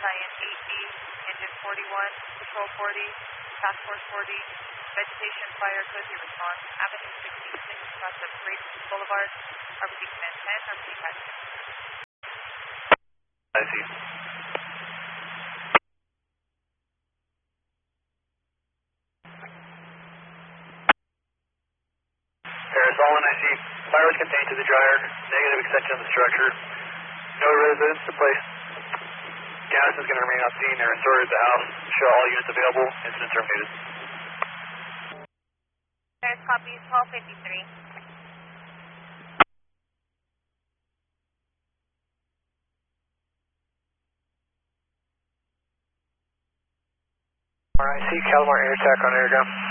Cheyenne 8B, engine 41, control 40, task force 40, vegetation fire cozy response, Avenue 66, cross of Great Boulevard, RPD command 10, RPD patch 6. I see. Paris, all in, I see. Fire was contained to the dryer, negative extension of the structure. No residents to place. Gas is going to remain on scene and restored at the house. Show all units available. Incident terminated. Paris, copy 1253. RIC, Calamar Air Attack on airground.